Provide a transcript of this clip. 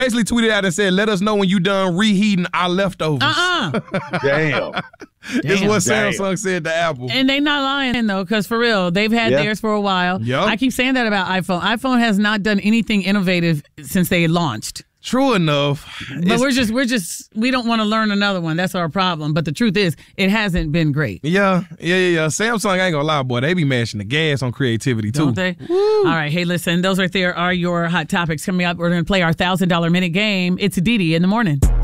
basically tweeted out and said, "Let us know when you done reheating our leftovers." Damn. Is what Samsung said to Apple. And they not lying, though, because for real, they've had theirs for a while. Yep. I keep saying that about iPhone. iPhone has not done anything innovative since they launched. True enough. But we don't want to learn another one. That's our problem. But the truth is, it hasn't been great. Yeah. Samsung, I ain't gonna lie, boy, they be mashing the gas on creativity, too. Don't they? Woo. All right. Hey, listen, those right there are your hot topics. Coming up, we're going to play our $1,000 minute game. It's Didi in the morning.